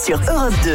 sur Europe 2.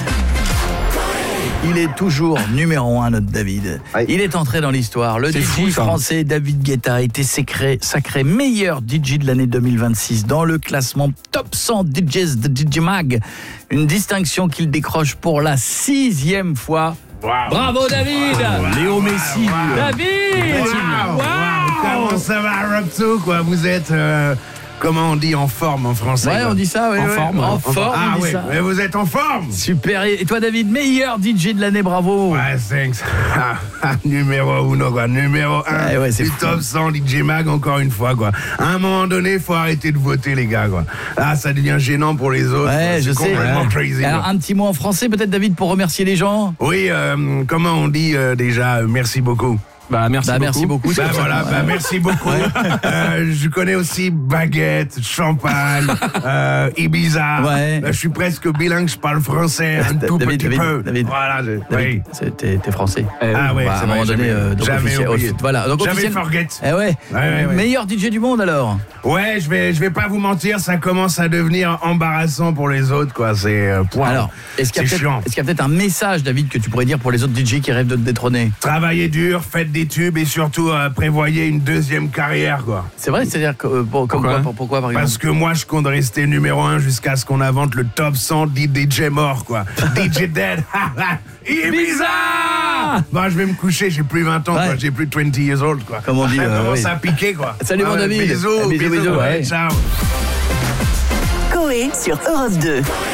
Il est toujours numéro 1, notre David. Oui. Il est entré dans l'histoire. Le DJ français David Guetta a été sacré meilleur DJ de l'année 2026 dans le classement Top 100 DJs de DJ Mag. Une distinction qu'il décroche pour la 6e fois. Wow. Bravo David. Léo Messi. David. Comment ça va, Robso, quoi? Vous êtes, comment on dit, en forme en français? Ouais, quoi. on dit ça, ouais. En ouais. forme. En forme, Ah on dit oui, ça. mais vous êtes en forme. Super. Et toi David, meilleur DJ de l'année, bravo. Ouais, thanks. Numéro 1, quoi. Numéro 1 Ouais, c'est du fou. Top 100 DJ Mag, encore une fois, quoi. À un moment donné, faut arrêter de voter, les gars, quoi. Ah, ça devient gênant pour les autres. Ouais, C'est je sais. complètement crazy. Alors quoi. un petit mot en français peut-être David pour remercier les gens. Oui, comment on dit déjà, merci beaucoup. Merci beaucoup. Bah voilà, bah merci beaucoup. Je connais aussi baguette, champagne, Ibiza. Ouais. Je suis presque bilingue, je parle français un tout petit peu. David. Voilà, oui. T'es français. Ah ouais, Bah, à c'est un moment vrai, donné, donc jamais officiel- oublié. voilà, donc Jamais officiel- forget. Eh ouais. Ouais. Meilleur DJ du monde alors. Ouais, je vais pas vous mentir, ça commence à devenir embarrassant pour les autres, quoi. C'est point. Alors, est-ce qu'il y a peut-être un message, David, que tu pourrais dire pour les autres DJ qui rêvent de te détrôner? Travaillez dur, faites des tubes et surtout prévoyez une deuxième carrière, quoi. C'est vrai, c'est-à-dire que pourquoi par exemple? Parce que moi, je compte rester numéro 1 jusqu'à ce qu'on invente le top 100 dit DJ mort, quoi. DJ dead. Ibiza. Bon, je vais me coucher, j'ai plus 20 ans, Ouais. quoi. J'ai plus 20 years old, quoi. Comme on dit, Ça commence oui. à piquer, quoi. Salut, mon David. Bisous, Bisous, bisous. ouais. Ciao. Coé sur Europe 2.